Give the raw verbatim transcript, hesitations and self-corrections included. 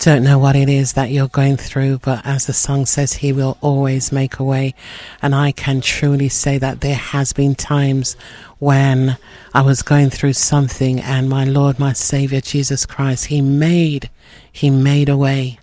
don't know what it is that you're going through, but as the song says, he will always make a way. And I can truly say that there has been times when I was going through something, and my Lord, my Savior, Jesus Christ, he made, he made a way.